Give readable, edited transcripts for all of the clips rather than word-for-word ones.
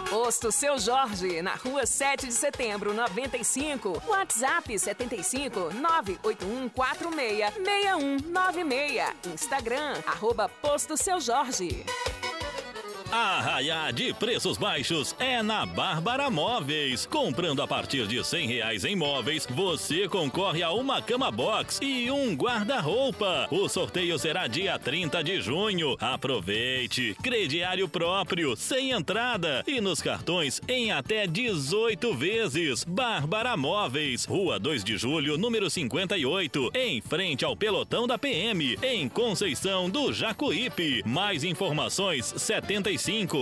Posto Seu Jorge, na rua 7 de setembro, 95. WhatsApp 75 98146 6196. Instagram, @Posto Seu Jorge. Arraiá de preços baixos é na Bárbara Móveis. Comprando a partir de R$100 em móveis, você concorre a uma cama box e um guarda-roupa. O sorteio será dia 30 de junho. Aproveite! Crediário próprio, sem entrada e nos cartões em até 18 vezes. Bárbara Móveis, Rua 2 de Julho, número 58, em frente ao pelotão da PM, em Conceição do Jacuípe. Mais informações 75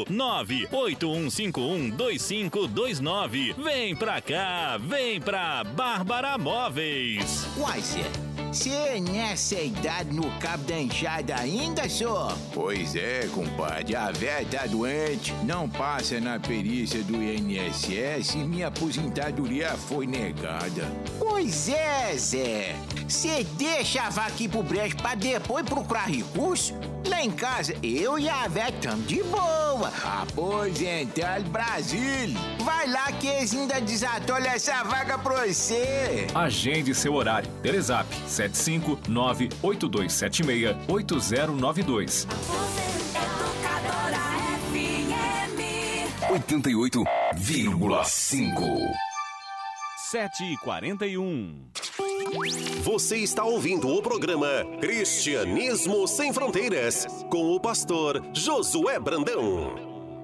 981512529. Vem pra cá, vem pra Bárbara Móveis. Uai, Zé, você nessa idade no cabo da enxada ainda, só? Pois é, compadre, a véia tá doente, não passa na perícia do INSS e minha aposentadoria foi negada. Pois é, Zé, você deixa a vaca ir pro brejo pra depois procurar recurso? Lá em casa, eu e a véia estamos de boa. Aposentado Brasil. Vai lá que eles ainda desatolham essa vaga pra você. Agende seu horário. Telezap 75982768092. 88,5. 7h41. Você está ouvindo o programa Cristianismo Sem Fronteiras, com o pastor Josué Brandão.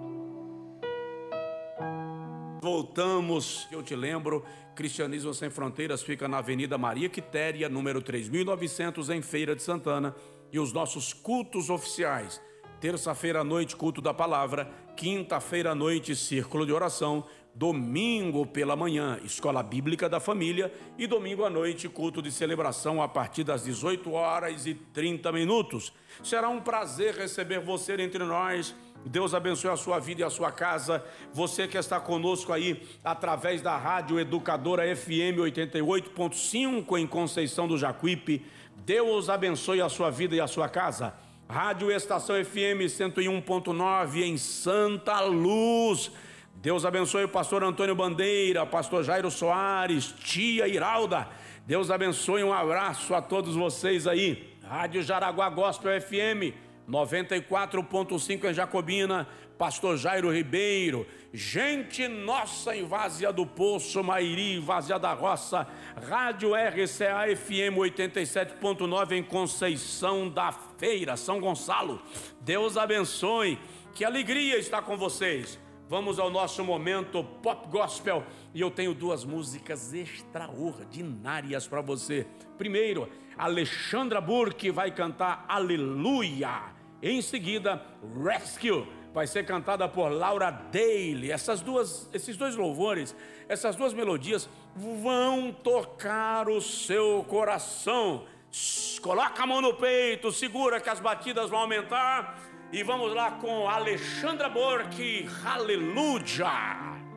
Voltamos, eu te lembro, Cristianismo Sem Fronteiras fica na Avenida Maria Quitéria, número 3900, em Feira de Santana. E os nossos cultos oficiais: terça-feira à noite, culto da palavra; quinta-feira à noite, círculo de oração; domingo pela manhã, escola bíblica da família; e domingo à noite, culto de celebração a partir das 18h30. Será um prazer receber você entre nós. Deus abençoe a sua vida e a sua casa. Você que está conosco aí através da Rádio Educadora FM 88.5 em Conceição do Jacuípe, Deus abençoe a sua vida e a sua casa. Rádio Estação FM 101.9 em Santa Luz, Deus abençoe o pastor Antônio Bandeira, pastor Jairo Soares, tia Iralda. Deus abençoe, um abraço a todos vocês aí. Rádio Jaraguá Gospel FM 94.5 em Jacobina, pastor Jairo Ribeiro. Gente nossa em Várzea do Poço, Mairi, Várzea da Roça. Rádio RCA FM 87.9 em Conceição da Feira, São Gonçalo. Deus abençoe, que alegria estar com vocês. Vamos ao nosso momento Pop Gospel, e eu tenho duas músicas extraordinárias para você. Primeiro, Alexandra Burke vai cantar Aleluia. Em seguida, Rescue vai ser cantada por Laura Daly. Esses dois louvores, essas duas melodias vão tocar o seu coração. Coloca a mão no peito, segura que as batidas vão aumentar. E vamos lá com Alexandra Burke, Aleluia.